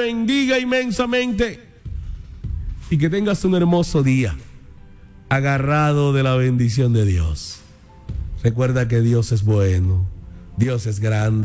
bendiga inmensamente y que tengas un hermoso día agarrado de la bendición de Dios. Recuerda que Dios es bueno, Dios es grande.